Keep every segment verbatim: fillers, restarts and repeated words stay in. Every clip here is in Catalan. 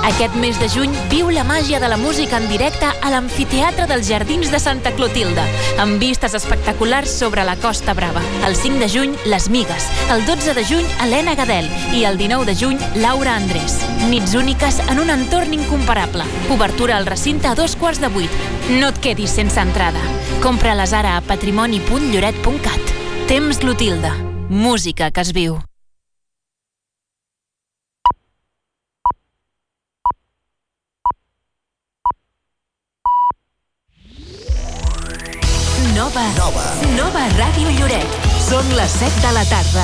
Aquest mes de juny viu la màgia de la música en directe a l'Amfiteatre dels Jardins de Santa Clotilde, amb vistes espectaculars sobre la Costa Brava. El cinc de juny, Les Migues. El dotze de juny, Helena Gadel. I el dinou de juny, Laura Andrés. Nits úniques en un entorn incomparable. Obertura al recinte a dos quarts de vuit. No et quedis sense entrada. Compra-les ara a patrimoni punt lloret punt cat. Temps Clotilde. Música que es viu. Nova. Nova. Nova Ràdio Lloret. Són les set de la tarda.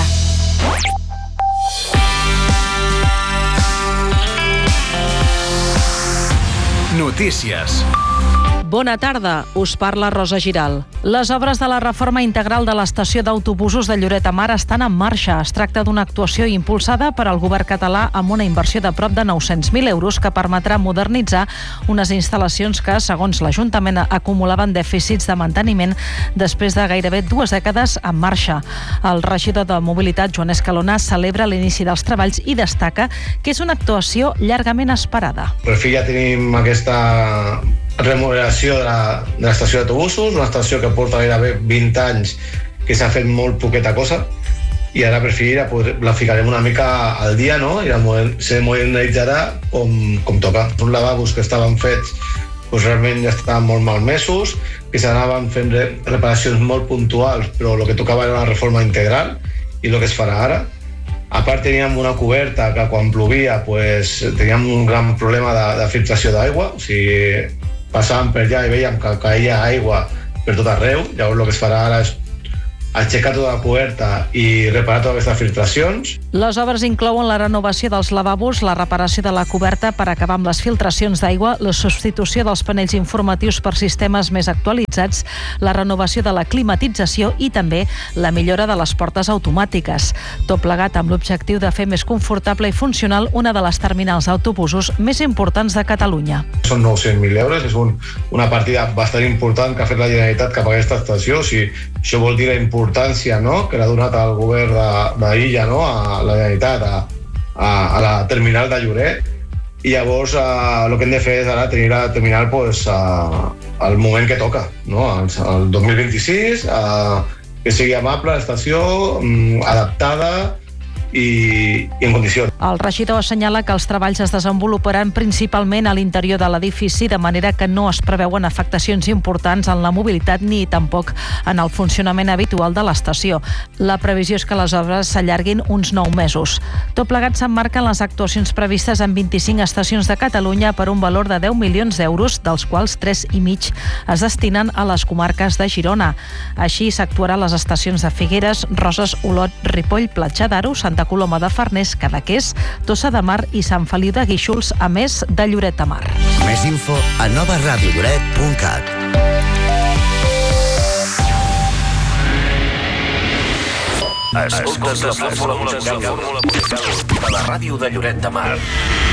Notícies. Bona tarda, us parla Rosa Giral. Les obres de la reforma integral de l'estació d'autobusos de Lloret de Mar estan en marxa. Es tracta d'una actuació impulsada per al govern català amb una inversió de prop de nou-cents mil euros que permetrà modernitzar unes instal·lacions que, segons l'Ajuntament, acumulaven dèficits de manteniment després de gairebé dues dècades en marxa. El regidor de Mobilitat, Joan Escalona, celebra l'inici dels treballs i destaca que és una actuació llargament esperada. Per fi ja tenim aquesta remodelació de la, de l'estació d'autobusos, una estació que porta gairebé vint anys que s'ha fet molt poqueta cosa i ara per fi la, la ficarem una mica al dia, no? I la, se modernitzarà com, com toca. Uns lavabos que estaven fets doncs realment ja estaven molt malmesos, que s'anaven fent reparacions molt puntuals, però el que tocava era una reforma integral i el que es farà ara. A part teníem una coberta que quan plovia pues, teníem un gran problema de, de filtració d'aigua, o sigui, passàvem per allà i veiem que caia aigua per tot arreu. Llavors el que es farà ara és aixecar tota la coberta i reparar totes aquestes filtracions. Les obres inclouen la renovació dels lavabos, la reparació de la coberta per acabar amb les filtracions d'aigua, la substitució dels panells informatius per sistemes més actualitzats, la renovació de la climatització i també la millora de les portes automàtiques. Tot plegat amb l'objectiu de fer més confortable i funcional una de les terminals d'autobusos més importants de Catalunya. Són nou-cents mil euros, és un, una partida bastant important que ha fet la Generalitat cap a aquesta estació. O sigui, això vol dir la importància, no?, que l'ha donat al govern d'Illa, no?, a la Generalitat, a, a, a la terminal de Lloret. I llavors eh, el que hem de fer és ara tenir la terminal pues, a, al moment que toca, no?, el dos mil vint-i-sis, eh, que sigui amable l'estació, adaptada i, i en condicions. El regidor assenyala que els treballs es desenvoluparan principalment a l'interior de l'edifici, de manera que no es preveuen afectacions importants en la mobilitat ni tampoc en el funcionament habitual de l'estació. La previsió és que les obres s'allarguin uns nou mesos. Tot plegat s'emmarquen les actuacions previstes en vint-i-cinc estacions de Catalunya per un valor de deu milions d'euros, dels quals tres i mig es destinen a les comarques de Girona. Així s'actuarà a les estacions de Figueres, Roses, Olot, Ripoll, Platja d'Aro, Santa Coloma de Farners, Cadaqués, Tossa de Mar i Sant Feliu de Guíxols, a més de Lloret de Mar. Més info a nova ràdio lloret punt cat. Escoltes la fórmula musical de la ràdio de Lloret de Mar.